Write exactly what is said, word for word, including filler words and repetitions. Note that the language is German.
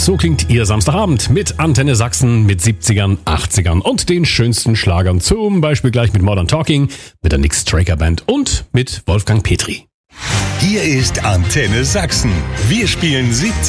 So klingt Ihr Samstagabend mit Antenne Sachsen, mit siebzigern, achtzigern und den schönsten Schlagern. Zum Beispiel gleich mit Modern Talking, mit der Nick Straker Band und mit Wolfgang Petri. Hier ist Antenne Sachsen. Wir spielen siebzig